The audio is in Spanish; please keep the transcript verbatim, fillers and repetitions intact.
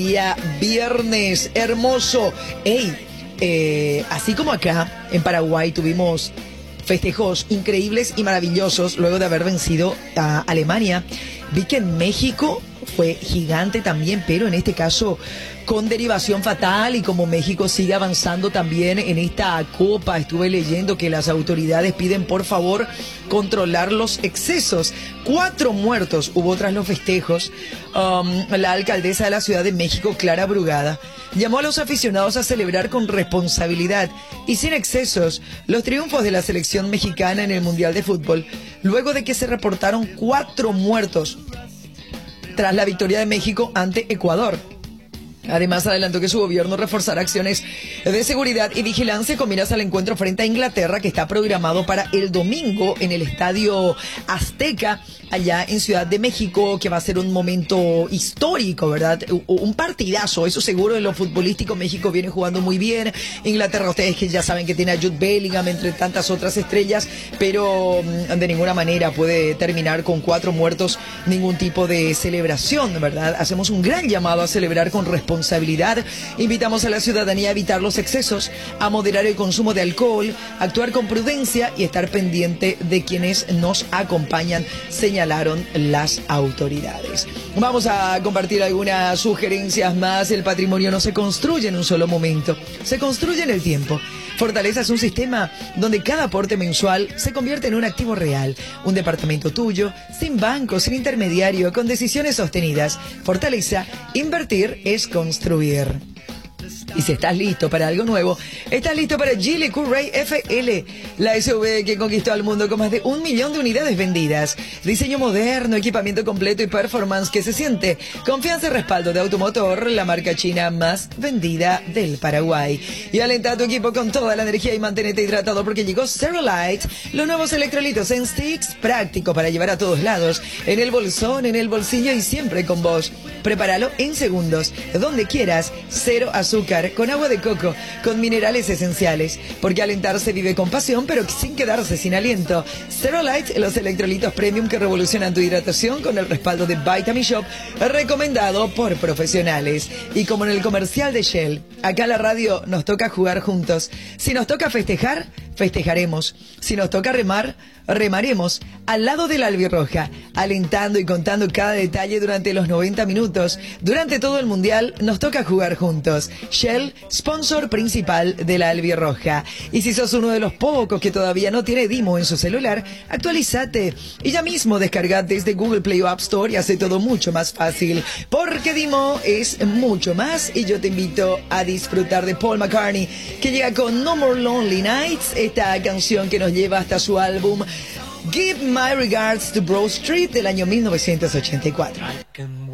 Día viernes, hermoso. Ey, eh, así como acá en Paraguay tuvimos festejos increíbles y maravillosos luego de haber vencido a Alemania, vi que en México fue gigante también, pero en este caso con derivación fatal, y como México sigue avanzando también en esta copa, estuve leyendo que las autoridades piden por favor controlar los excesos. Cuatro muertos hubo tras los festejos. Um, la alcaldesa de la Ciudad de México, Clara Brugada, llamó a los aficionados a celebrar con responsabilidad y sin excesos los triunfos de la selección mexicana en el Mundial de Fútbol, luego de que se reportaron cuatro muertos tras la victoria de México ante Ecuador. Además, adelantó que su gobierno reforzará acciones de seguridad y vigilancia con miras al encuentro frente a Inglaterra, que está programado para el domingo en el Estadio Azteca, allá en Ciudad de México, que va a ser un momento histórico, ¿verdad? Un partidazo, eso seguro. En lo futbolístico, México viene jugando muy bien. Inglaterra, ustedes que ya saben que tiene a Jude Bellingham entre tantas otras estrellas, pero de ninguna manera puede terminar con cuatro muertos ningún tipo de celebración, ¿verdad? Hacemos un gran llamado a celebrar con responsabilidad. responsabilidad. Invitamos a la ciudadanía a evitar los excesos, a moderar el consumo de alcohol, actuar con prudencia y estar pendiente de quienes nos acompañan, señalaron las autoridades. Vamos a compartir algunas sugerencias más. El patrimonio no se construye en un solo momento, se construye en el tiempo. Fortaleza es un sistema donde cada aporte mensual se convierte en un activo real, un departamento tuyo, sin banco, sin intermediario, con decisiones sostenidas. Fortaleza, invertir es construir. Y si estás listo para algo nuevo, estás listo para Geely Courier F L, la S U V que conquistó al mundo con más de un millón de unidades vendidas. Diseño moderno, equipamiento completo y performance que se siente. Confianza y respaldo de Automotor, la marca china más vendida del Paraguay. Y alenta a tu equipo con toda la energía y mantenete hidratado porque llegó Cerolite, los nuevos electrolitos en sticks, práctico para llevar a todos lados, en el bolsón, en el bolsillo y siempre con vos. Prepáralo en segundos, donde quieras, cero azúcar, con agua de coco, con minerales esenciales, porque alentar se vive con pasión, pero sin quedarse sin aliento. Cerolite, los electrolitos premium que revolucionan tu hidratación con el respaldo de Vitamin Shop, recomendado por profesionales. Y como en el comercial de Shell, acá en la radio nos toca jugar juntos. Si nos toca festejar, festejaremos. Si nos toca remar, remaremos al lado de la albirroja, alentando y contando cada detalle durante los noventa minutos. Durante todo el mundial nos toca jugar juntos. Shell, sponsor principal de la albirroja. Y si sos uno de los pocos que todavía no tiene Dimo en su celular, actualízate y ya mismo descarga desde Google Play o App Store y hace todo mucho más fácil, porque Dimo es mucho más. Y yo te invito a disfrutar de Paul McCartney, que llega con No More Lonely Nights, esta canción que nos lleva hasta su álbum Give My Regards to Broad Street del año mil novecientos ochenta y cuatro.